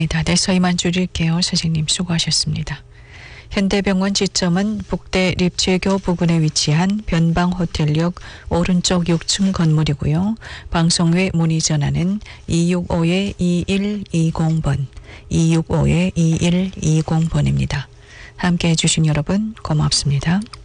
돼서 이만 줄일게요. 선생님 수고하셨습니다. 현대병원 지점은 북대 립체교 부근에 위치한 변방호텔역 오른쪽 6층 건물이고요. 방송 외 문의 전화는 265-2120번, 265-2120번입니다. 함께해 주신 여러분 고맙습니다.